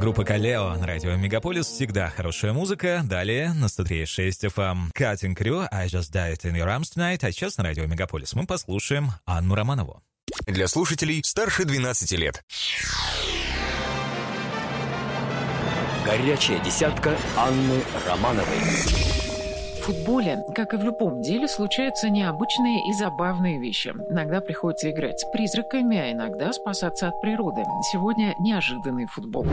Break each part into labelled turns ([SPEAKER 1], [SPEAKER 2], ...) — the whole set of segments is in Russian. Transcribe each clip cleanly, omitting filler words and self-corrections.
[SPEAKER 1] Группа Kaleo на радио Мегаполис. Всегда хорошая музыка. Далее на 103.6 FM Cutting Crew, I Just Died in Your Arms Tonight. А сейчас на радио Мегаполис мы послушаем Анну Романову.
[SPEAKER 2] Для слушателей старше 12 лет.
[SPEAKER 3] Горячая десятка Анны Романовой.
[SPEAKER 4] В футболе, как и в любом деле, случаются необычные и забавные вещи. Иногда приходится играть с призраками, а иногда спасаться от природы. Сегодня неожиданный футбол.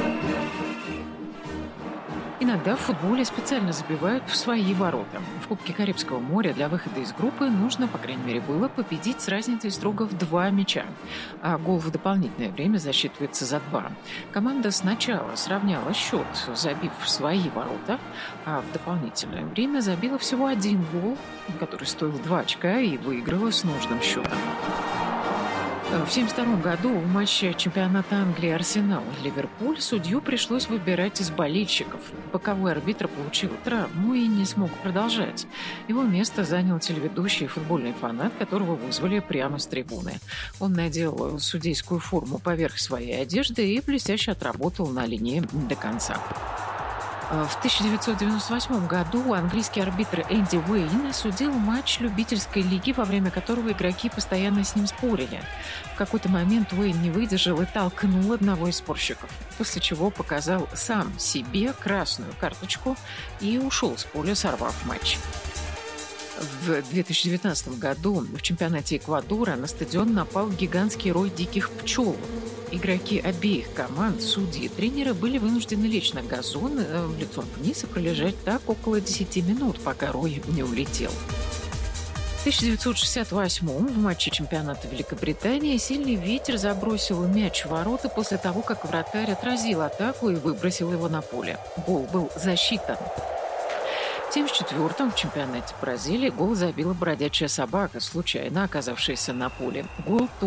[SPEAKER 4] Иногда в футболе специально забивают в свои ворота. В Кубке Карибского моря для выхода из группы нужно, по крайней мере, было победить с разницей строго в 2 мяча. А гол в дополнительное время засчитывается за 2. Команда сначала сравняла счет, забив в свои ворота, а в дополнительное время забила всего 1 гол, который стоил 2 очка, и выиграла с нужным счетом. В 1972 году в матче чемпионата Англии Арсенал-Ливерпуль судью пришлось выбирать из болельщиков. Боковой арбитр получил травму и не смог продолжать. Его место занял телеведущий и футбольный фанат, которого вызвали прямо с трибуны. Он надел судейскую форму поверх своей одежды и блестяще отработал на линии до конца. В 1998 году английский арбитр Энди Уэйн судил матч любительской лиги, во время которого игроки постоянно с ним спорили. В какой-то момент Уэйн не выдержал и толкнул одного из спорщиков, после чего показал сам себе красную карточку и ушел с поля, сорвав матч. В 2019 году в чемпионате Эквадора на стадион напал гигантский рой диких пчел. Игроки обеих команд, судьи и тренеры были вынуждены лечь на газон лицом вниз и пролежать так около 10 минут, пока рой не улетел. В 1968 в матче чемпионата Великобритании сильный ветер забросил мяч в ворота после того, как вратарь отразил атаку и выбросил его на поле. Гол был засчитан. В 1974 в чемпионате Бразилии гол забила бродячая собака, случайно оказавшаяся на поле. Гол